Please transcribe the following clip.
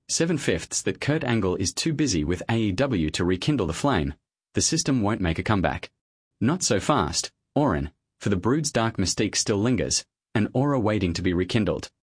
7/5 that Kurt Angle is too busy with AEW to rekindle the flame. The system won't make a comeback. Not so fast, Orin, for the Brood's dark mystique still lingers, an aura waiting to be rekindled.